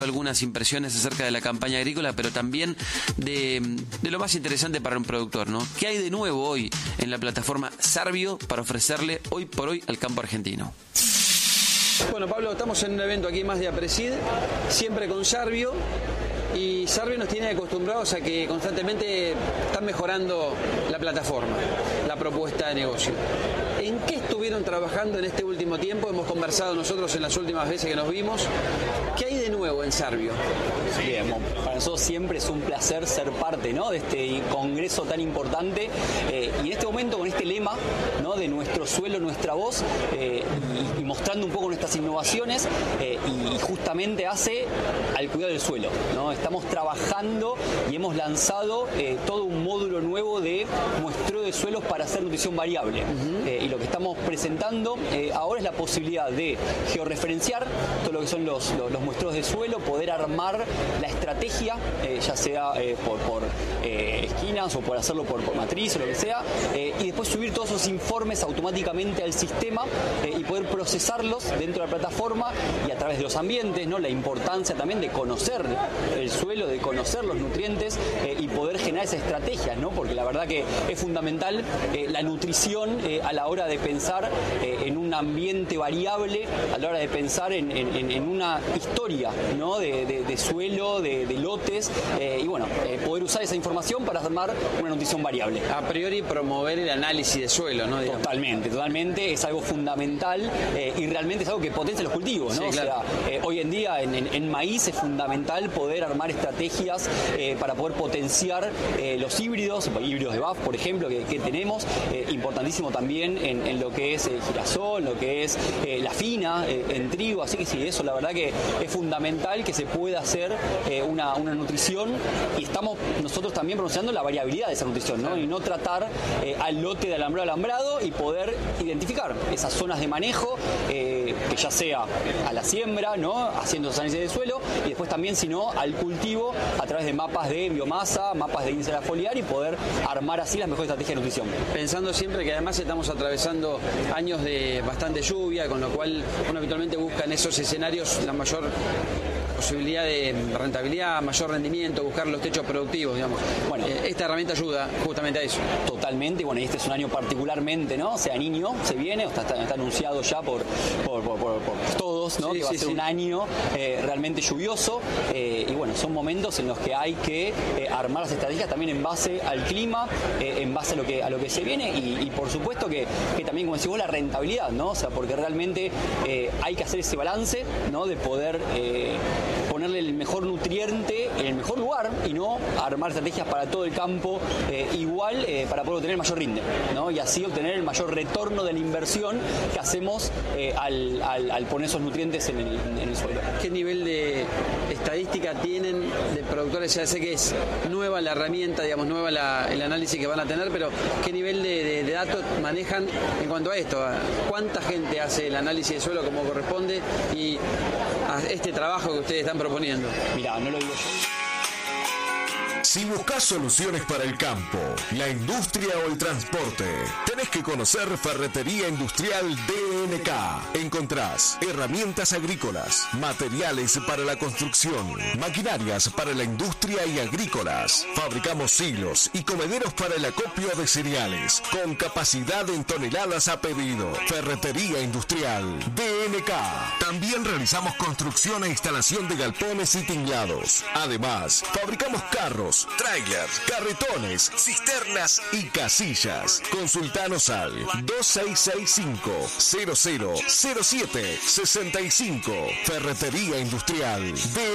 algunas impresiones acerca de la campaña agrícola, pero también de lo más interesante para un productor, ¿no? ¿Qué hay de nuevo hoy en la plataforma Sarvio para ofrecerle hoy por hoy al campo argentino? Bueno, Pablo, estamos en un evento aquí más de Apresid, siempre con Sarvio. Y Sarvio nos tiene acostumbrados a que constantemente están mejorando la plataforma, la propuesta de negocio. ¿En qué estuvieron trabajando en este último tiempo? Hemos conversado nosotros en las últimas veces que nos vimos. ¿Qué hay de nuevo en Sarvio? Bien, bueno, para nosotros siempre es un placer ser parte, ¿no?, de este congreso tan importante y en este momento con este lema, ¿no?, de nuestro suelo, nuestra voz, y mostrando un poco nuestras innovaciones y justamente hace al cuidado del suelo, ¿no? Estamos trabajando y hemos lanzado todo un módulo nuevo de muestreo de suelos para hacer nutrición variable. Y lo que estamos presentando ahora es la posibilidad de georreferenciar todo lo que son los muestreos de suelo, poder armar la estrategia, ya sea por esquinas o por hacerlo por matriz o lo que sea, y después subir todos esos informes automáticamente al sistema y poder procesarlos dentro de la plataforma y a través de los ambientes, ¿no? La importancia también de conocer el suelo, de conocer los nutrientes y poder generar esa estrategia, ¿no? Porque la verdad que es fundamental la nutrición a la hora de pensar en un ambiente variable, a la hora de pensar en una historia, ¿no?, de suelo, de lotes, y bueno, poder usar esa información para armar una nutrición variable. A priori promover el análisis de suelo, ¿no? Digamos. Totalmente, es algo fundamental y realmente es algo que potencia los cultivos, ¿no? Sí, claro. O sea, hoy en día en maíz es fundamental poder armar estrategias para poder potenciar los híbridos de BAF, por ejemplo, que tenemos, importantísimo también en lo que es girasol, lo que es la fina en trigo, así que sí, eso la verdad que es fundamental que se pueda hacer una nutrición y estamos nosotros también promocionando la variabilidad de esa nutrición, ¿no? Y no tratar al lote de alambrado a alambrado y poder identificar esas zonas de manejo, que ya sea a la siembra, ¿no?, haciendo esos análisis de suelo y después también, si no, al cultivo a través de mapas de biomasa, mapas de índice foliar y poder armar así las mejores estrategias de nutrición. Pensando siempre que además estamos atravesando años de bastante lluvia, con lo cual uno habitualmente busca en esos escenarios la mayor posibilidad de rentabilidad, mayor rendimiento, buscar los techos productivos, digamos. Bueno, esta herramienta ayuda justamente a eso. Totalmente, bueno, y este es un año particularmente, ¿no? O sea, Niño se viene, está anunciado ya por todos, ¿no? Sí, que va a ser un año realmente lluvioso y bueno, son momentos en los que hay que armar las estrategias también en base al clima, en base a lo que se viene y por supuesto que también, como decís vos, la rentabilidad, ¿no? O sea, porque realmente hay que hacer ese balance, ¿no?, de poder ponerle el mejor nutriente en el mejor lugar y no armar estrategias para todo el campo igual para poder obtener el mayor rinde, ¿no? Y así obtener el mayor retorno de la inversión que hacemos al poner esos nutrientes en el suelo. ¿Qué nivel de estadística tienen de productores? Ya sé que es nueva la herramienta, digamos, nueva el análisis que van a tener, pero ¿qué nivel de datos manejan en cuanto a esto? ¿Cuánta gente hace el análisis de suelo como corresponde y a este trabajo que ustedes están proponiendo? Mirá, no lo digo yo. Si buscas soluciones para el campo, la industria o el transporte, tenés que conocer Ferretería Industrial DNK. Encontrás herramientas agrícolas, materiales para la construcción, maquinarias para la industria y agrícolas. Fabricamos silos y comederos para el acopio de cereales, con capacidad en toneladas a pedido. Ferretería Industrial DNK. También realizamos construcción e instalación de galpones y tinglados. Además, fabricamos carros, trailers, carretones, cisternas y casillas. Consultanos al 2665-000765. Ferretería Industrial de